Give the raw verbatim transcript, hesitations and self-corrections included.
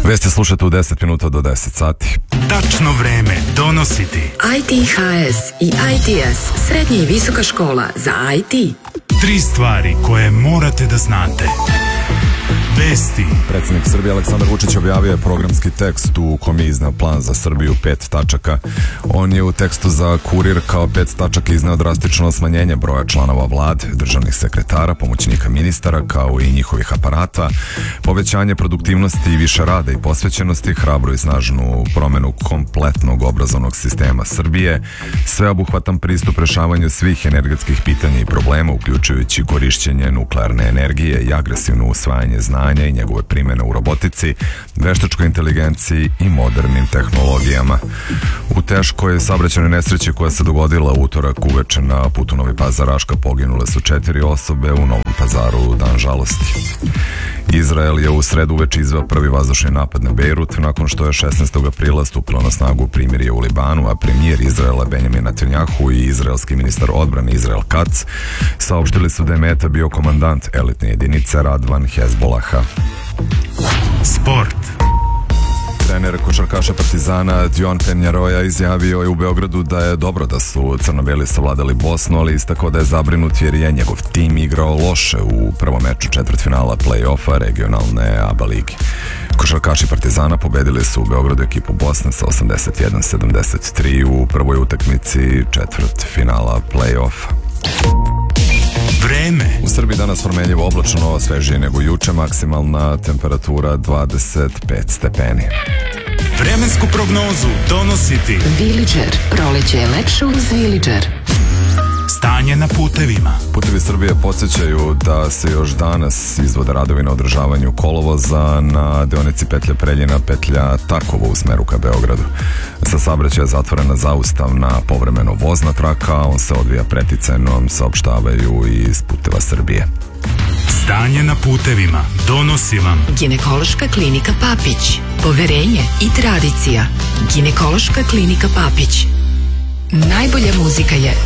Vesti slušate u deset minuta do deset sati. Tačno vreme donositi I T H S i I T S, srednja i visoka škola za I T. Tri stvari koje morate da znate. Vesti. Predsjednik Srbije Aleksandar Vučić objavio je programski tekst u kom je izneo plan za Srbiju pet tačaka. On je u tekstu za Kurir kao pet tačaka izneo drastično smanjenje broja članova vlade, državnih sekretara, pomoćnika ministara kao i njihovih aparata, povećanje produktivnosti i više rada i posvećenosti, hrabru i snažnu promenu kompletnog obrazovnog sistema Srbije, sveobuhvatan pristup rešavanju svih energetskih pitanja i problema, uključujući korišćenje nuklearne energije i agresivno usvajanje znanja i njegove primjene u robotici, veštačkoj inteligenciji i modernim tehnologijama. U teškoj saobraćajnoj nesreći koja se dogodila u utorak uveče na putu Novi Pazar Raška poginule su četiri osobe, u Novom Pazaru dan žalosti. Izrael je u sredu uveče izveo prvi vazdušni napad na Bejrut nakon što je šesnaestog aprila stupilo na snagu primirje u Libanu, a premijer Izraela Benjamin Netanjahu i izraelski ministar odbrane Izrael Katz saopštili su da je meta bio komandant elitne jedinice Radvan Hezbolaha. Sport. Trener košarkaša Partizana Dion Penjaroja izjavio je u Beogradu da je dobro da su crno-beli savladali Bosnu, ali istakao da je zabrinut jer je njegov tim igrao loše u prvom meču četvrtfinala play-offa regionalne A B A ligi. Košarkaši Partizana pobedili su u Beogradu ekipu Bosne sa osamdeset jedan sedamdeset tri u prvoj utakmici četvrtfinala play-offa. Vreme. U Srbiji danas promenljivo oblačno, svežije nego juče, maksimalna temperatura dvadeset pet stepeni. Vremensku prognozu donositi Villager, proleće je lepše uz Villager. Stanje na putevima. Putevi Srbije podsjećaju da se još danas izvode radovi na održavanju kolovoza na deonici petlja Preljina, petlja Takovo u smeru ka Beogradu. Sa saobraćaja je zatvorena zaustavna povremeno vozna traka, a on se odvija preticajnom, saopštavaju iz Puteva Srbije. Stanje na putevima donosi vam Ginekološka klinika Papić. Poverenje i tradicija. Ginekološka klinika Papić. Najbolja muzika je